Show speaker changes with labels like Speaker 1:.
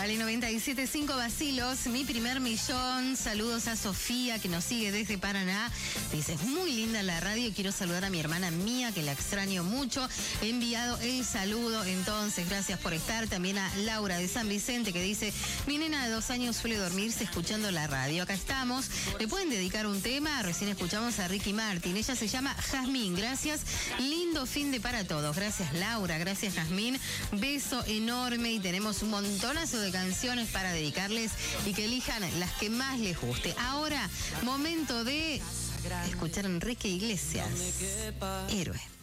Speaker 1: Vale 97.5 vacilos, mi primer millón. Saludos a Sofía, que nos sigue desde Paraná. Dice, es muy linda la radio. Quiero saludar a mi hermana Mía, que la extraño mucho. He enviado el saludo, entonces, gracias por estar. También a Laura de San Vicente, que dice, mi nena de 2 años suele dormirse escuchando la radio. Acá estamos. ¿Le pueden dedicar un tema? Recién escuchamos a Ricky Martin. Ella se llama Jazmín. Gracias. Lindo fin de para todos. Gracias, Laura. Gracias, Jazmín. Beso enorme y tenemos un montonazo de canciones para dedicarles y que elijan las que más les guste. Ahora, momento de escuchar a Enrique Iglesias, Héroe.